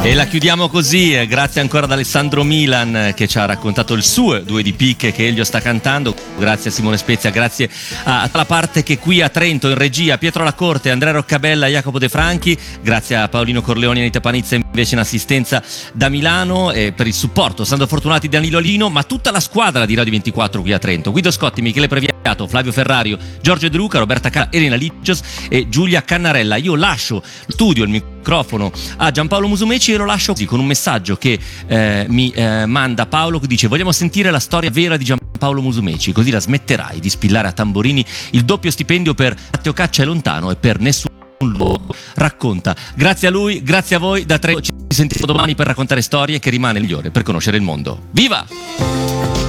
E la chiudiamo così, grazie ancora ad Alessandro Milan che ci ha raccontato il suo Due di picche che Elio sta cantando, grazie a Simone Spezia, grazie a tutta la parte che qui a Trento in regia, Pietro Lacorte, Andrea Roccabella, Jacopo De Franchi, grazie a Paolino Corleoni e Anita Panizza invece in assistenza da Milano, e per il supporto Sandro Fortunati, Danilo Lino, ma tutta la squadra di Radio 24 qui a Trento, Guido Scotti, Michele Previato, Flavio Ferrario, Giorgio De Luca, Roberta Cala, Elena Ligios e Giulia Cannarella. Io lascio il studio, il microfono a Giampaolo Musumeci e lo lascio così con un messaggio che mi manda Paolo, che dice: vogliamo sentire la storia vera di Giampaolo Musumeci, così la smetterai di spillare a tamborini il doppio stipendio per Matteo Caccia è lontano e per nessun luogo racconta. Grazie a lui, grazie a voi, da Trento ci sentiamo domani per raccontare storie che rimane il migliore per conoscere il mondo. Viva!